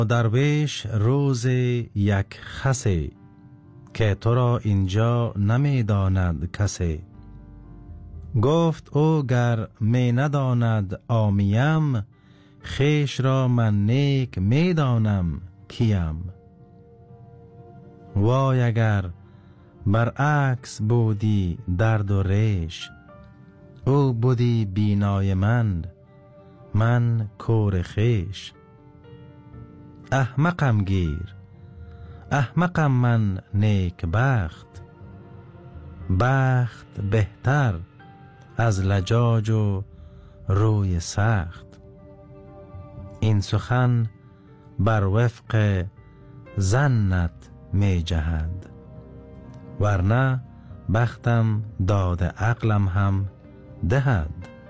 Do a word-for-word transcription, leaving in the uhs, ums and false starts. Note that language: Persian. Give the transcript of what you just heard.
درویش روز یک خسی، که تو را اینجا نمی داند کسی. گفت او گر می نداند آمیم، خویش را من نیک می دانم کیم. وای اگر برعکس بودی درد و ریش، او بودی بینای من، من کور خویش. احمقم گیر، احمقم من نیک بخت، بخت بهتر از لجاج و روی سخت. این سخن بر وفق ظنت می جهد، ورنه بختم داد عقلم هم دهد.